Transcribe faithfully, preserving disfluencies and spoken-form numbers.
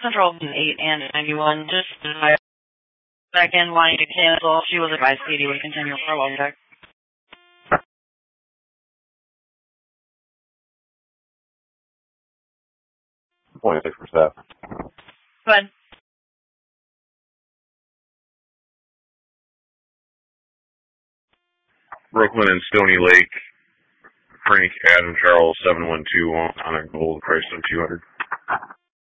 Central eight and ninety-one, just uh, back in wanting to cancel. She was advised Katie would continue for a long time. twenty-six for staff. Go ahead. Brooklyn and Stony Lake, Frank Adam Charles seven one two on a gold Chrysler two hundred.